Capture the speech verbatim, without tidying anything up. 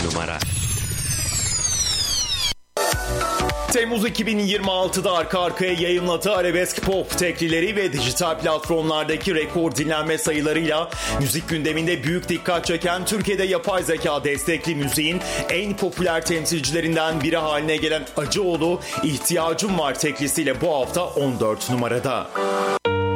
numara. Temmuz iki bin yirmi altıda arka arkaya yayımladığı arabesk pop teklileri ve dijital platformlardaki rekor dinlenme sayılarıyla müzik gündeminde büyük dikkat çeken Türkiye'de yapay zeka destekli müziğin en popüler temsilcilerinden biri haline gelen Acıoğlu, İhtiyacım Var teklisiyle bu hafta on dört numarada.